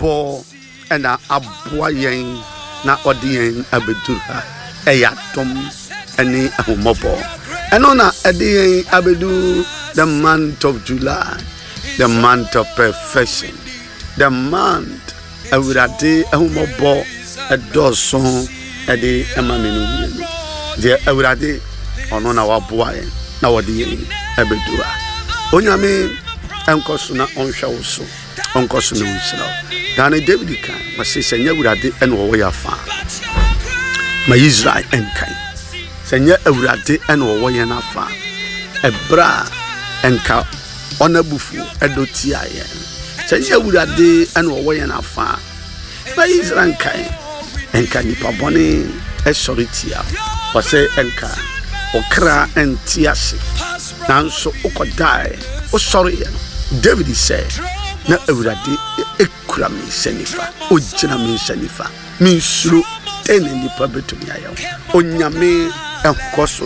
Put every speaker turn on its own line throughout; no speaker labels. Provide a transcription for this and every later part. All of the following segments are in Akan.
bɔ ɛna aboa yɛn na ɔde yɛn abɛduru ha ɛyɛ adom ɛne ahomɔbɔ ɛno na ɛde yɛn abɛduru the month of July, the month of perfection, the month awurade ahomɔbɔ ɛdɔɔso ɛde ɛma me no yɛn deɛ awurade ɔno na waboa yɛn na wɔde yɛn abɛduru ha onyame ɛnkɔ so na ɔnhwɛ wo so ɔnkɔ so na ɔnhyira wo dane David kan wɔse sɛ nyɛ awurade ɛne wɔwɔ yɛ afa ma Israel ɛnkan sɛ nyɛ awurade ɛne wɔwɔ yɛ no afa ɛberɛ a ɛnka ɔnabufuo ɛdɔ tia yɛn sɛ nyɛ awurade ɛne wɔwɔ yɛ no afa ma Israel ɛnka nipa bɔne ɛsɔre tia wɔsɛ ɛnka ɔkra ɛnte ase nanso wokɔdae wosɔre yɛ no David sɛ na awurade ekura me nsa nifa ogyina me nsa nifa me nsuro ɛne nipa betumi ayɛ wo onyame ɛnkɔ so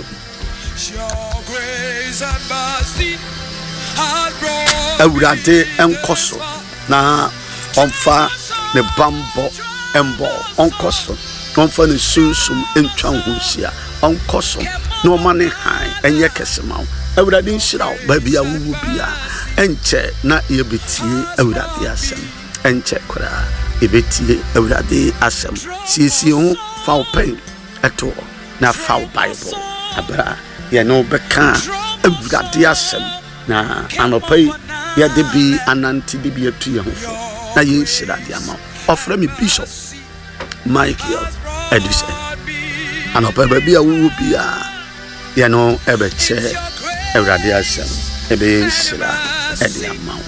awurade ɛnkɔ so na ɔmfa ne bambɔ ɛmbɔ ɔnkɔ so na ɔmfa ne sunsum ɛntwa ho hyia ɔnkɔ so na ɔma ne han ɛnyɛ kɛse ma wo awurade nhyira wo baabi a wowu bia ɛnkyɛ na yɛbɛtie awurade asɛm ɛnkyɛ koraa yɛbɛtie awurade asɛm siesie ho fa wo pɛn ɛto na fa wo Bible abra yɛne wo bɛka awurade asɛm na anɔpa yi yɛde bi anante de bi atu yɛ ho fo na yɛnhyira de ama wo ɔfrɛ me Bishop Michael Edison anɔpa baabi a wowu bia yɛne wo ɛbɛkyɛ awurade asɛm ɛbɛyɛnhyira ɛde ama wo.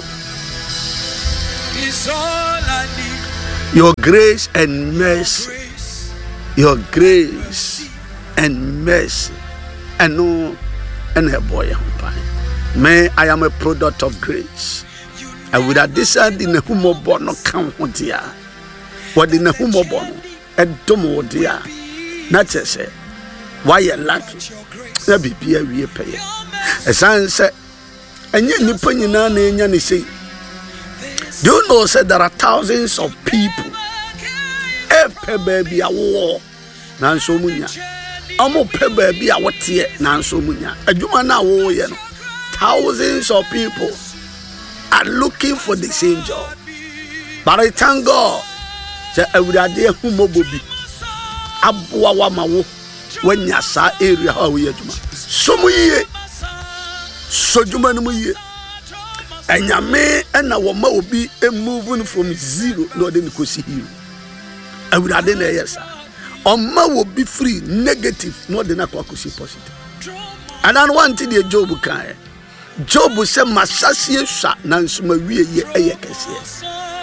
Your grace and mercy, your grace and mercy, and no, and a boy, may I am a product of grace. I would have decided in a humo bono count dear. What in a humo bono, a domo dear, not to say, why you lucky? There be a real payer. As I said, and yet you put your name and say, do you know, said there are thousands of people. Epe baby a war, Nanso Munya. Amo pe baby a what here, Nanso Munya. A Jumana war, you know. Thousands of people are looking for the same job. But I thank God that every humo bobi abuwa mawo when ya sa area how we juma. So muye, so juma no muye. Enyame ena wo ma obi moving from zero no dey ko si hero awurade na yesa on ma wo be free negative no dey na ko si positive and then one thing the Job kan Job say masasie swa na nsoma wie ye eye kese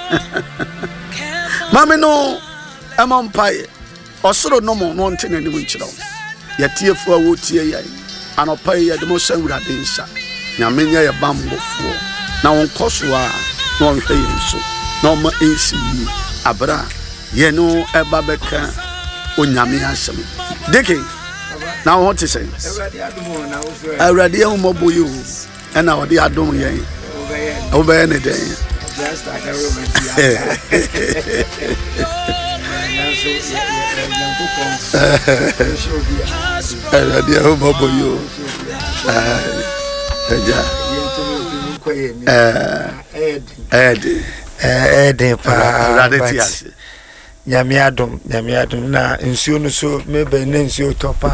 mame no emampai osoro no mo no nte na ni nkyiraw ye tiefo a wo tie ye anopai ye de mo sa awurade nsa nyame nya ye bambofo na won koswa na won hwe yeso na o ma ensi abra ye no eba beka onyame asem deke na what to say awurade ahum oboyo and now the adom ye obey ne den just like awurade ahum oboyo
Eden pa nyame adom na nsuo no so mebe na nsuo topa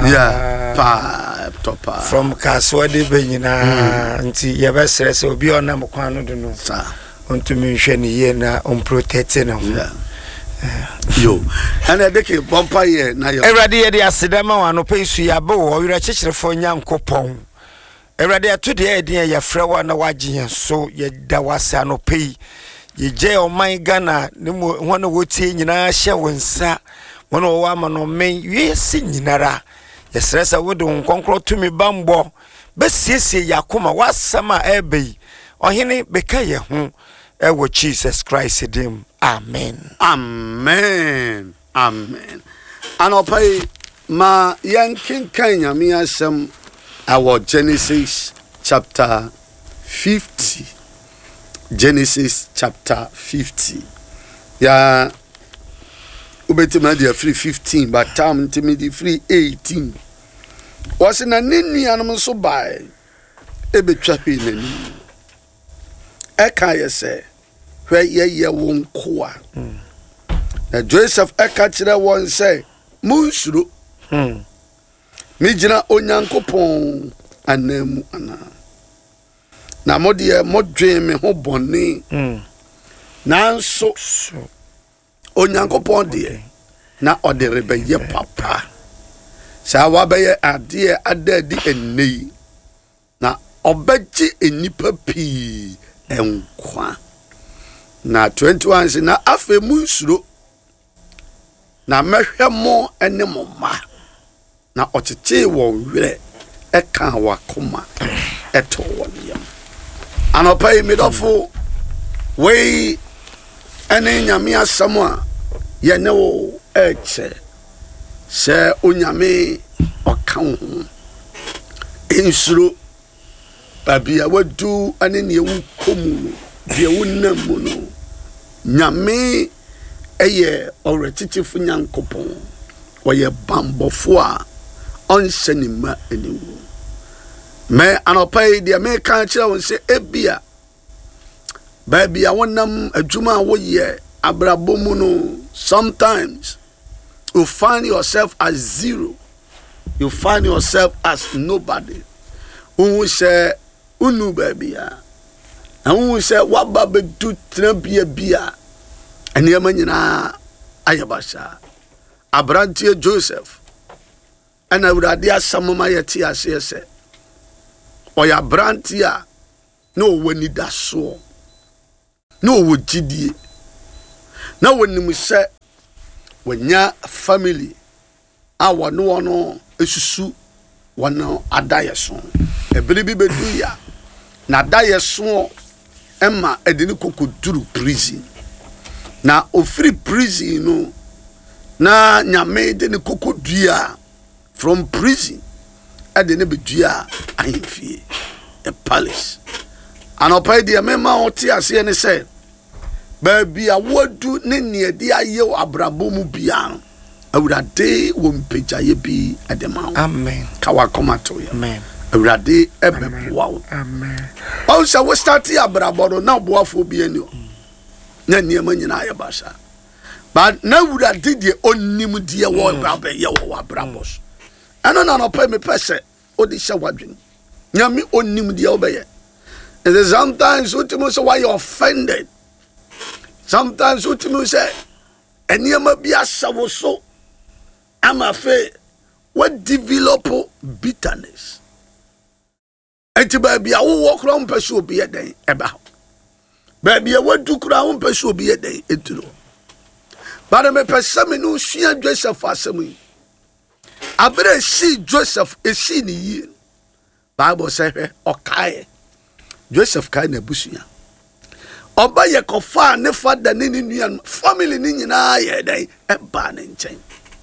topa
from kaswade benyina nti yebesere se obi onam kwan no do no sa ontumi nhwe ne ye na on protect ne ho
yo ana deke bompa ye na yo
Ewrade ye de asedama wano pesu ya be wo wira kyekyerefo nyankopon Ewrade ato de ye den ye frewa na wagye so ye da wasa no pei ye je oman Ghana ne mo hono wotie nyina hye wonsa wono wa ma no men wiese nyinara ye stressa wode nkonkro tumi bambo besiesie yakoma wasama ebei ohene beka ye ho ewo Jesus Christ dim amen
amen amen anopai ma yankin kanya mi asem our Genesis chapter 50 Genesis chapter 50 ya ubetima dia free 15 but time timidi free 18 wasi na nini anum so bai ebetwa hwe nani eka yese hwe ye won koa na Joseph eka kire won say munsuro mi gina onyankopon anamu ana na modie modwe me ho bone nanso onyankopon de na oderebe ye papa sa wa be ade adadi enei na obaji enipa pi enkwa na 21 se na afe munsuro na mehwe mo ene mo ma na otete wo were eka wakoma eto woniam anopai midofo we ene nyame asam a ye ne wo eche se onyame oka ho insuro babia wadu ane ne wu komu de wu namu no nyame eye oretitifu nyankopon oye bambofo a onsenima eniwu me anopai de me kan kire won se ebia babia wonam adwuma wo ye abrabomu no sometimes you find yourself as zero, you find yourself as nobody. Who say unu babia and who say what babe do trabia bia and yamanyina ayabasha abrantie Joseph and I would adia samama yeti asese oya brantia no woni daso no wojidie na woni say wanya family awa no ono esusu wano adayeso ebiribi bedu ya na adayeso emma edini kokoduru prison na ofiri prison no na nyame de ne kokodua from prison edini bedua ahemfie a palace anopai de mema oti ase ne say baby awadu ne ne de ayew abrabo mu bia awurade wo mpejaye bi adema
amen
kawa komato ya
amen
awurade ebeboa
amen
also we start abrabo na boafo bi ani na niam nyina aye basha but na awurade de onnim de wo abrabo ye wo abrabo ano na no pa me pese odi hye wadwen nyame onnim de wo be ye and sometimes ultimo so why you offended. Sometimes what you say, and you may be a so. I'm afraid what develop bitterness. And to baby, I will walk around pursue be a day about. Baby, I will do crown pursue be a day into. But I may pursue no see Joseph as me. I better see Joseph a senior year. Bible say, okay, Joseph kind of bushia. Oba ye kofa ne fada ne nuan family ni nyina ye dai e ba ne nchen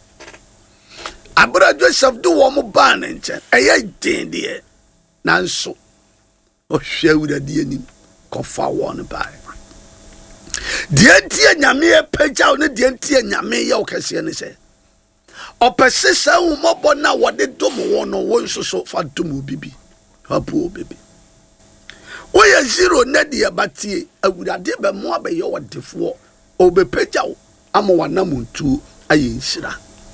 abra Joseph do wo mo ba ne nchen eye din de nanso o hwewura de anim kofa wo ne ba de tie nyame e pagyaw ne de tie nyame ye o kase ne se opese sa wo mobo na wo de dom wo no wo nsoso fa dom bibi fa bu bibi oya zero na dia batie awurade be mo abaye wodefo obepagyaw amawa namuntu ayinshira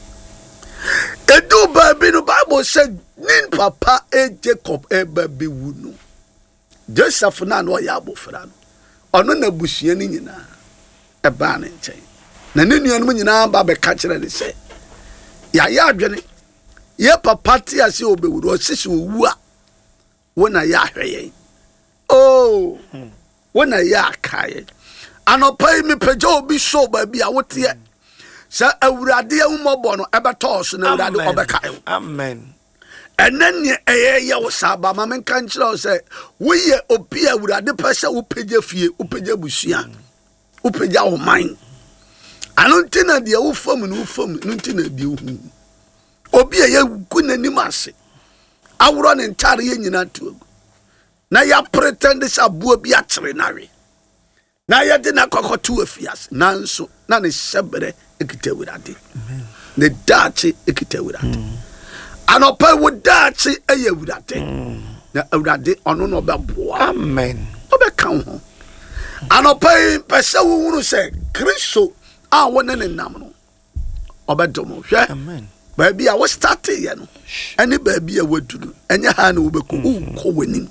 edu baby no Bible said nin papa Jacob baby wunu Joseph na no ya abofra no ono na busua ni nyina e ba ne nchen na ne nuanu nyina ba be ka kire ne se ya adwene ye papa ti ase obewuru o sisi owu a wona ya hweye oh when I kai anopai me peja obi show baby a wote sa awurade ahumobɔ no ebeto so na awurade obeka
amen
enene eye wo saba ma men kan kire o se wo ye obi awurade pese wo peja fie wo peja busua wo peja wo man anontina de wo fam no nontina de wo hu obi ye gu nanim ase awro ne ntare ye nyina to na ya pretend sa buo bi akere nawe na yɛde na kɔkɔto afiase nanso na ne hyɛbrɛ ekita Awurade ne daakye ekita Awurade anɔpa wo daakye ɛyɛ Awurade na Awurade ɔno no ɔbɛboa
amen
ɔbɛka ho anɔpa yi pɛsɛ wo hunu sɛ Kristo a wɔne ne nam no ɔbɛdom hwɛ
amen
baabi a wo start yɛ no ɛne baabi a waduru ɛnyɛ ha na wobɛkɔ wokɔ w'anim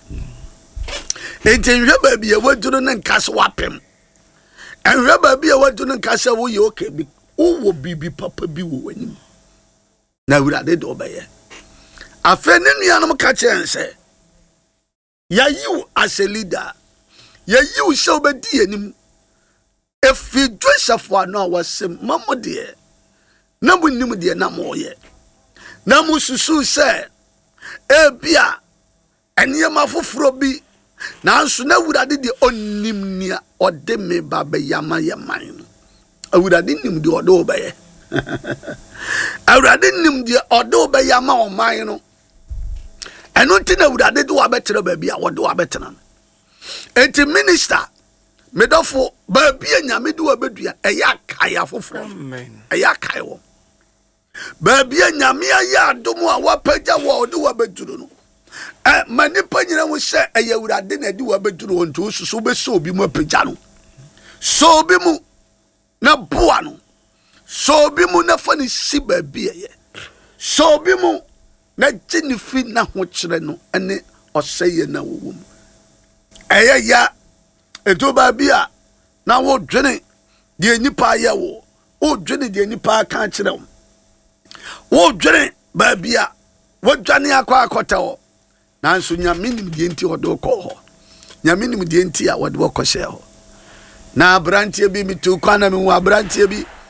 enti nhwɛ baabi a waduru ne nka sɛ wapem ɛnhwɛ baabi a waduru ne nka sɛ woyɛ okay bi wowɔ biribi papa bi wɔ w'anim na Awurade de ɔbɛyɛ afei ne nuanom ka kyerɛ sɛ yɛyiw as a leader yɛyiw sɛ wobɛdi anim ɛfi dwesafo ano a wɔsɛm ma mo deɛ na mo nim deɛ na mo yɛ na mo susu sɛ ebia ɛnneɛma foforɔ bi nanso na Awurade deɛ ɔnim nia ɔde me ba bɛyama yɛ man no Awurade nim deɛ ɔde wo bɛyɛ Awurade nim deɛ ɔde wo bɛyama ɔman no ɛno nti na Awurade de wo abɛtena baabi a wɔde wo abɛtena no enti minister medɔfo baabi a Nyame de wo abɛdua ɛyɛ akae afoforɔ ɛyɛ akae wɔ baabi a Nyame ayɛ adom a wapagya wɔ ɔde wo abɛduru no ma nipa nyina wo sɛ ɛyɛ Awurade na de wo abɛduru wɔ nti wo susu wobɛsɛ obi mu apagya no so obi mu na boa no so obi mu na fa ne si baabi ɛyɛ so obi mu na gye ne fi na ho kyerɛ no ɛne ɔsɛyɛ na wɔwɔ mu ɛyɛ ya eto baabi a na wodwene deɛ nipa ayɛ wo wodwene deɛ nipa aka kyerɛ wo wodwene baabi a wodwane akɔ akɔtɛ hɔ nanso Nyame nim deɛ nti ɔde wo kɔ hɔ Nyame nim deɛ nti a wɔde wo kɔhyɛ hɔ na abranteɛ bi mitu kwana me hu abranteɛ bi